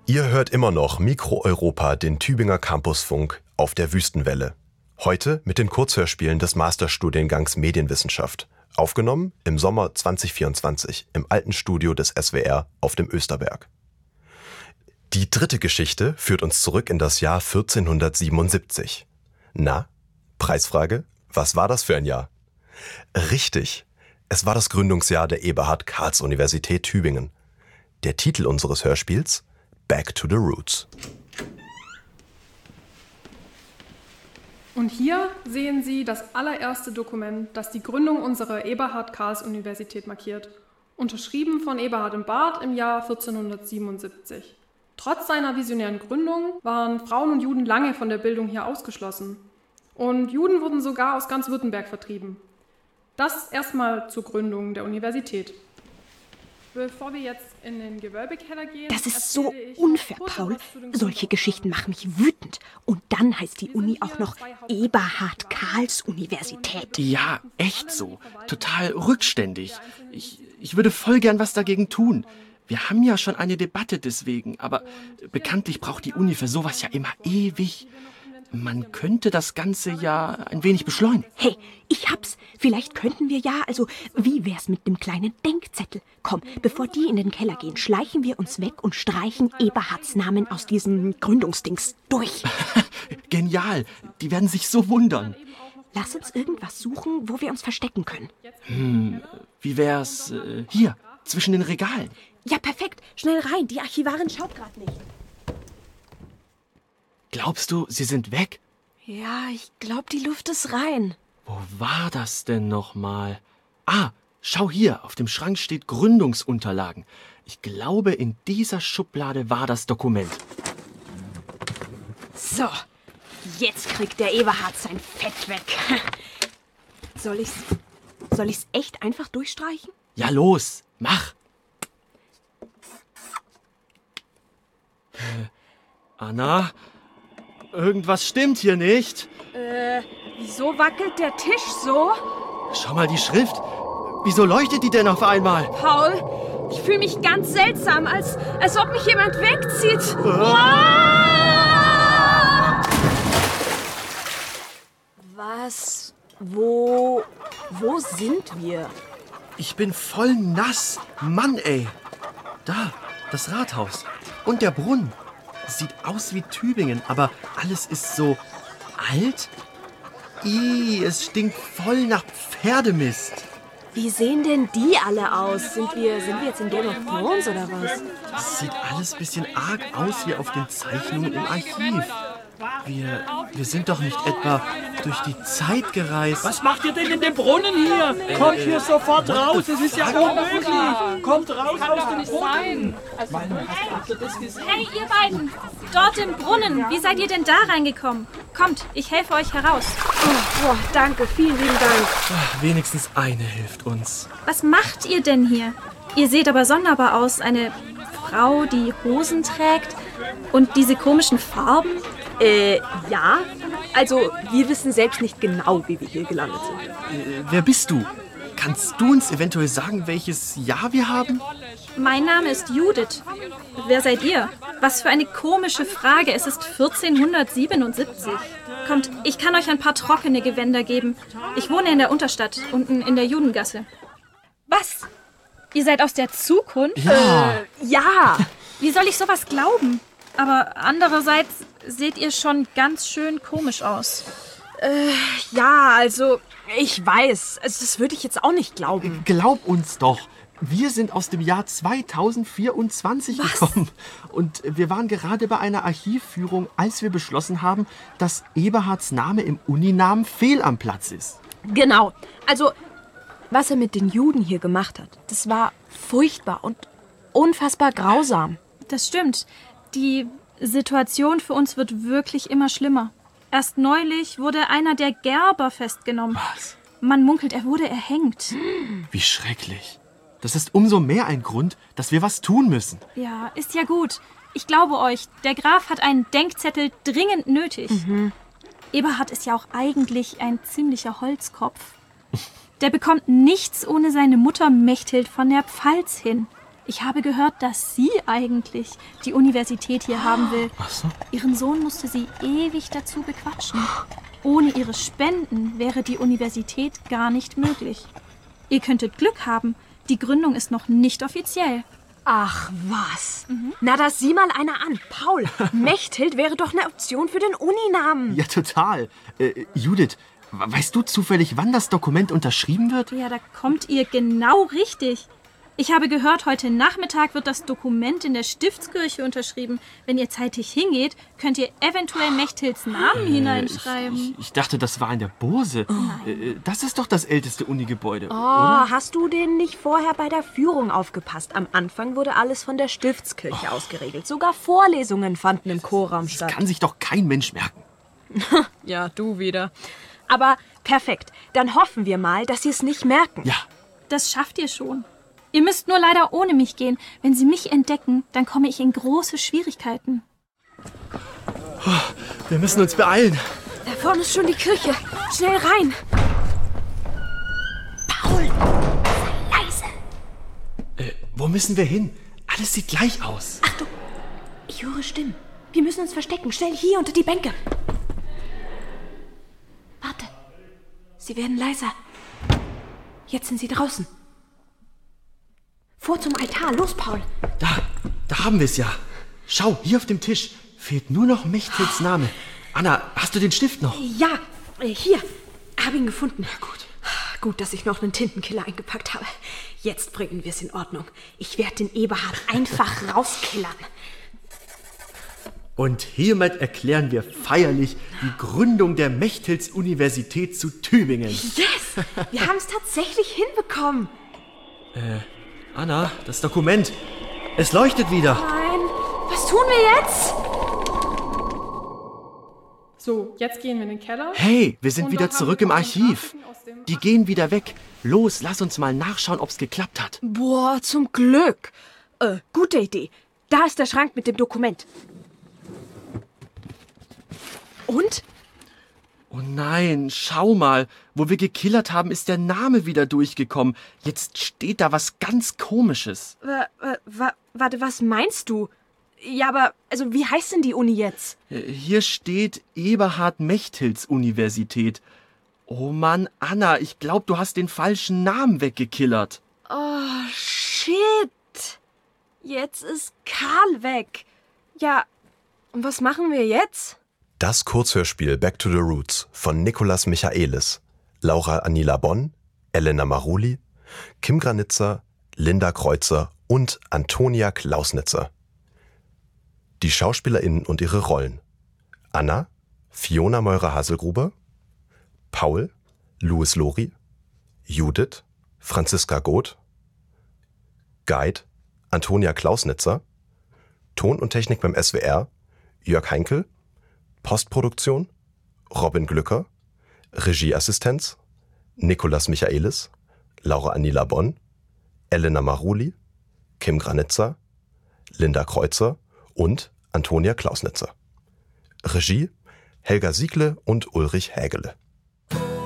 Ihr hört immer noch Mikro Europa, den Tübinger Campusfunk auf der Wüstenwelle. Heute mit den Kurzhörspielen des Masterstudiengangs Medienwissenschaft. Aufgenommen im Sommer 2024 im alten Studio des SWR auf dem Österberg. Die dritte Geschichte führt uns zurück in das Jahr 1477. Na, Preisfrage, was war das für ein Jahr? Richtig, es war das Gründungsjahr der Eberhard-Karls-Universität Tübingen. Der Titel unseres Hörspiels: Back to the Roots. Und hier sehen Sie das allererste Dokument, das die Gründung unserer Eberhard-Karls-Universität markiert, unterschrieben von Eberhard im Bad im Jahr 1477. Trotz seiner visionären Gründung waren Frauen und Juden lange von der Bildung hier ausgeschlossen. Und Juden wurden sogar aus ganz Württemberg vertrieben. Das erstmal zur Gründung der Universität. Bevor wir jetzt in den Gewölbekeller gehen... Das ist so unfair, Paul. Solche Geschichten machen mich wütend. Und dann heißt die Uni auch noch Eberhard-Karls-Universität. Ja, echt so. Total rückständig. Ich würde voll gern was dagegen tun. Wir haben ja schon eine Debatte deswegen, aber bekanntlich braucht die Uni für sowas ja immer ewig. Man könnte das Ganze ja ein wenig beschleunigen. Hey, ich hab's. Vielleicht könnten wir wie wär's mit dem kleinen Denkzettel? Komm, bevor die in den Keller gehen, schleichen wir uns weg und streichen Eberhards Namen aus diesem Gründungsdings durch. Genial, die werden sich so wundern. Lass uns irgendwas suchen, wo wir uns verstecken können. Wie wär's hier, zwischen den Regalen? Ja, perfekt. Schnell rein, die Archivarin schaut gerade nicht. Glaubst du, sie sind weg? Ja, ich glaube, die Luft ist rein. Wo war das denn nochmal? Ah, schau hier, auf dem Schrank steht Gründungsunterlagen. Ich glaube, in dieser Schublade war das Dokument. So, jetzt kriegt der Eberhard sein Fett weg. Soll ich's echt einfach durchstreichen? Ja, los, mach. Anna, irgendwas stimmt hier nicht. Wieso wackelt der Tisch so? Schau mal die Schrift. Wieso leuchtet die denn auf einmal? Paul, ich fühle mich ganz seltsam, als ob mich jemand wegzieht. Was? Wo sind wir? Ich bin voll nass. Mann, ey. Da, das Rathaus. Und der Brunnen. Sieht aus wie Tübingen, aber alles ist so alt. Es stinkt voll nach Pferdemist. Wie sehen denn die alle aus? Sind wir jetzt in Game of Thrones oder was? Das sieht alles ein bisschen arg aus wie auf den Zeichnungen im Archiv. Wir sind doch nicht etwa durch die Zeit gereist. Was macht ihr denn in dem Brunnen hier? Kommt hier sofort raus, es ist ja unmöglich. Kommt raus aus dem Brunnen. Hey, ihr beiden, dort im Brunnen, wie seid ihr denn da reingekommen? Kommt, ich helfe euch heraus. Oh, danke, vielen lieben Dank. Wenigstens eine hilft uns. Was macht ihr denn hier? Ihr seht aber sonderbar aus, eine Frau, die Hosen trägt und diese komischen Farben. Ja. Also, wir wissen selbst nicht genau, wie wir hier gelandet sind. Wer bist du? Kannst du uns eventuell sagen, welches Jahr wir haben? Mein Name ist Judith. Wer seid ihr? Was für eine komische Frage. Es ist 1477. Kommt, ich kann euch ein paar trockene Gewänder geben. Ich wohne in der Unterstadt, unten in der Judengasse. Was? Ihr seid aus der Zukunft? Ja. Wie soll ich sowas glauben? Aber andererseits seht ihr schon ganz schön komisch aus. Ja, also, ich weiß. Also, das würde ich jetzt auch nicht glauben. Glaub uns doch. Wir sind aus dem Jahr 2024 gekommen. Und wir waren gerade bei einer Archivführung, als wir beschlossen haben, dass Eberhards Name im Uninamen fehl am Platz ist. Genau. Also, was er mit den Juden hier gemacht hat, das war furchtbar und unfassbar grausam. Das stimmt. Die Situation für uns wird wirklich immer schlimmer. Erst neulich wurde einer der Gerber festgenommen. Was? Man munkelt, er wurde erhängt. Wie schrecklich. Das ist umso mehr ein Grund, dass wir was tun müssen. Ja, ist ja gut. Ich glaube euch, der Graf hat einen Denkzettel dringend nötig. Eberhard ist ja auch eigentlich ein ziemlicher Holzkopf. Der bekommt nichts ohne seine Mutter Mechthild von der Pfalz hin. Ich habe gehört, dass sie eigentlich die Universität hier haben will. Ach so. Ihren Sohn musste sie ewig dazu bequatschen. Ohne ihre Spenden wäre die Universität gar nicht möglich. Ihr könntet Glück haben, die Gründung ist noch nicht offiziell. Ach was. Na, da sieh mal einer an. Paul, Mechthild wäre doch eine Option für den Uninamen. Ja, total. Judith, weißt du zufällig, wann das Dokument unterschrieben wird? Ja, da kommt ihr genau richtig. Ich habe gehört, heute Nachmittag wird das Dokument in der Stiftskirche unterschrieben. Wenn ihr zeitig hingeht, könnt ihr eventuell Mechthilds Namen hineinschreiben. Ich dachte, das war in der Bose. Das ist doch das älteste Unigebäude, Oh, oder? hast du denn nicht vorher bei der Führung aufgepasst? Am Anfang wurde alles von der Stiftskirche ausgeregelt. Sogar Vorlesungen fanden im Chorraum statt. Kann sich doch kein Mensch merken. Ja, du wieder. Aber perfekt. Dann hoffen wir mal, dass sie es nicht merken. Ja, Das schafft ihr schon. Ihr müsst nur leider ohne mich gehen. Wenn sie mich entdecken, dann komme ich in große Schwierigkeiten. wir müssen uns beeilen. Da vorne ist schon die Kirche. Schnell rein. Paul, sei leise. Wo müssen wir hin? Alles sieht gleich aus. Achtung, ich höre Stimmen. Wir müssen uns verstecken. Schnell hier unter die Bänke. Warte. Sie werden leiser. Jetzt sind sie draußen. Vor zum Altar. Los, Paul. Da haben wir es ja. Schau, hier auf dem Tisch fehlt nur noch Mechthilds Name. Anna, hast du den Stift noch? Ja, hier. Hab ihn gefunden. Gut. Gut, dass ich noch einen Tintenkiller eingepackt habe. Jetzt bringen wir es in Ordnung. Ich werde den Eberhard einfach rauskillern. Und hiermit erklären wir feierlich die Gründung der Mechthilds-Universität zu Tübingen. Yes! Wir haben es tatsächlich hinbekommen. Anna, das Dokument. Es leuchtet wieder. Nein, was tun wir jetzt? So, jetzt gehen wir in den Keller. Hey, wir sind Und wieder dort haben zurück wir im noch Archiv. Grafiken aus dem Die gehen wieder weg. Los, lass uns mal nachschauen, ob's geklappt hat. Boah, zum Glück. Gute Idee. Da ist der Schrank mit dem Dokument. Und? Oh nein, schau mal. Wo wir gekillert haben, ist der Name wieder durchgekommen. Jetzt steht da was ganz Komisches. Warte, was meinst du? Ja, aber, also, wie heißt denn die Uni jetzt? Hier steht Eberhard Mechthilds Universität. Oh Mann, Anna, ich glaube, du hast den falschen Namen weggekillert. Oh, shit. Jetzt ist Karl weg. Ja, und was machen wir jetzt? Das Kurzhörspiel Back to the Roots von Nicolas Michaelis, Laura Anila Bonn, Elena Maruli, Kim Granitzer, Linda Kreuzer und Antonia Klausnitzer. Die SchauspielerInnen und ihre Rollen: Anna, Fiona Meurer-Haselgruber, Paul, Louis Lori, Judith, Franziska Goth, Guide, Antonia Klausnitzer, Ton und Technik beim SWR, Jörg Heinkel, Postproduktion, Robin Glücker, Regieassistenz, Nicolas Michaelis, Laura Anila Bonn, Elena Maruli, Kim Granitzer, Linda Kreuzer und Antonia Klausnitzer. Regie: Helga Siegle und Ulrich Hägele.